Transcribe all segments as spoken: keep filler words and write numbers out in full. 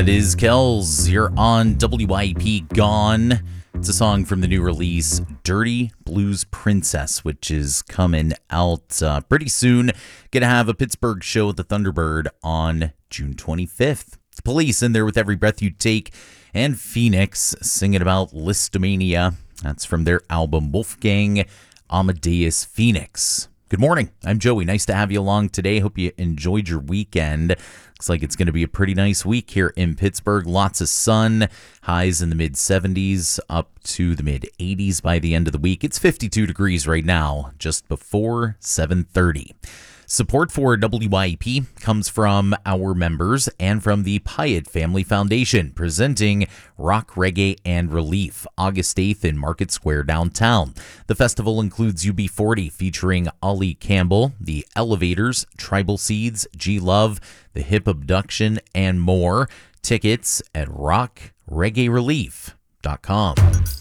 That is Kells. You're on W I P Gone. It's a song from the new release, Dirty Blues Princess, which is coming out uh, pretty soon. Gonna have a Pittsburgh show at the Thunderbird on June twenty-fifth. The Police in there with Every Breath You Take, and Phoenix singing about Listomania. That's from their album Wolfgang Amadeus Phoenix. Good morning. I'm Joey. Nice to have you along today. Hope you enjoyed your weekend. Looks like it's going to be a pretty nice week here in Pittsburgh. Lots of sun, highs in the mid seventies, up to the mid eighties by the end of the week. It's fifty-two degrees right now, just before seven thirty. Support for W I P comes from our members and from the Pyatt Family Foundation, presenting Rock, Reggae, and Relief, August eighth in Market Square downtown. The festival includes U B forty featuring Ollie Campbell, The Elevators, Tribal Seeds, G-Love, The Hip Abduction, and more. Tickets at rock reggae relief dot com.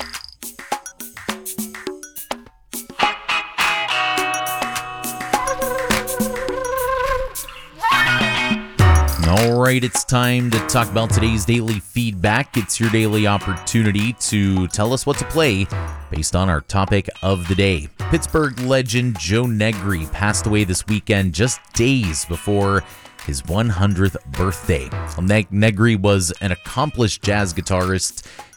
All right, it's time to talk about today's daily feedback. It's your daily opportunity to tell us what to play based on our topic of the day. Pittsburgh legend Joe Negri passed away this weekend, just days before his one hundredth birthday. Negri was an accomplished jazz guitarist